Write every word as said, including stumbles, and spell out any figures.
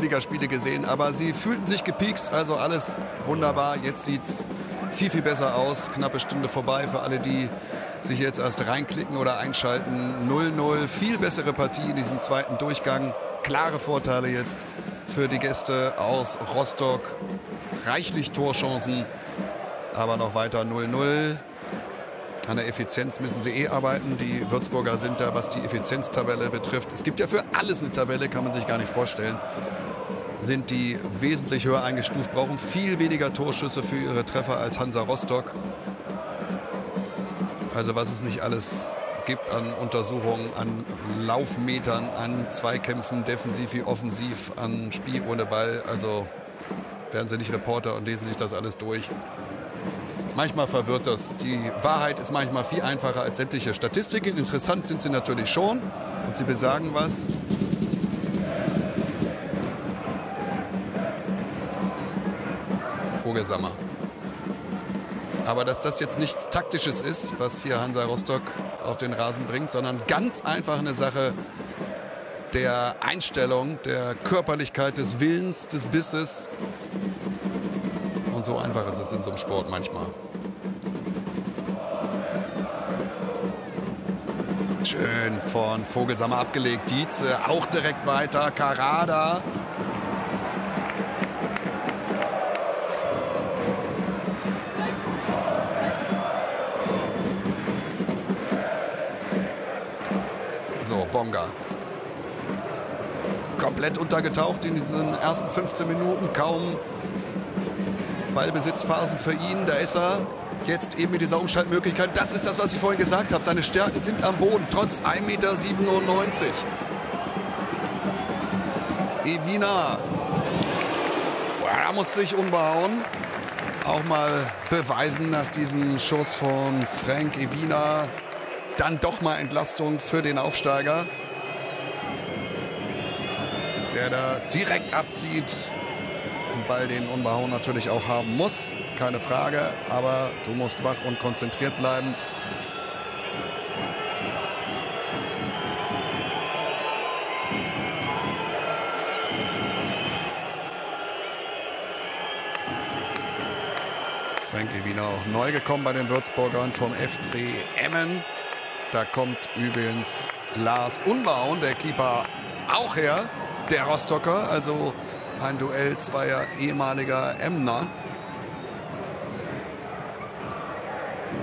Drittligaspiele gesehen, aber sie fühlten sich gepiekst, also alles wunderbar. Jetzt sieht es viel, viel besser aus. Knappe Stunde vorbei für alle, die sich jetzt erst reinklicken oder einschalten. null null, viel bessere Partie in diesem zweiten Durchgang. Klare Vorteile jetzt für die Gäste aus Rostock. Reichlich Torchancen, aber noch weiter null null. An der Effizienz müssen sie eh arbeiten. Die Würzburger sind da, was die Effizienztabelle betrifft. Es gibt ja für alles eine Tabelle, kann man sich gar nicht vorstellen. Sind die wesentlich höher eingestuft, brauchen viel weniger Torschüsse für ihre Treffer als Hansa Rostock. Also was es nicht alles gibt an Untersuchungen, an Laufmetern, an Zweikämpfen, defensiv wie offensiv, an Spiel ohne Ball. Also werden sie nicht Reporter und lesen sich das alles durch. Manchmal verwirrt das. Die Wahrheit ist manchmal viel einfacher als sämtliche Statistiken. Interessant sind sie natürlich schon und sie besagen was. Vogelsammer. Aber dass das jetzt nichts Taktisches ist, was hier Hansa Rostock auf den Rasen bringt, sondern ganz einfach eine Sache der Einstellung, der Körperlichkeit, des Willens, des Bisses. Und so einfach ist es in so einem Sport manchmal. Schön von Vogelsammer abgelegt. Dietze auch direkt weiter. Karada. So, Bonga. Komplett untergetaucht in diesen ersten fünfzehn Minuten. Kaum Ballbesitzphasen für ihn. Da ist er. Jetzt eben mit dieser Umschaltmöglichkeit. Das ist das, was ich vorhin gesagt habe. Seine Stärken sind am Boden, trotz ein Meter siebenundneunzig. Evina. Er muss sich umbauen. Auch mal beweisen nach diesem Schuss von Frank Evina. Dann doch mal Entlastung für den Aufsteiger. Der da direkt abzieht. Ein Ball, den Unbehauen natürlich auch haben muss. Keine Frage, aber du musst wach und konzentriert bleiben. Frank Evina auch neu gekommen bei den Würzburgern vom F C Emmen. Da kommt übrigens Lars Unbauen, der Keeper, auch her. Der Rostocker, also ein Duell zweier ehemaliger Emner.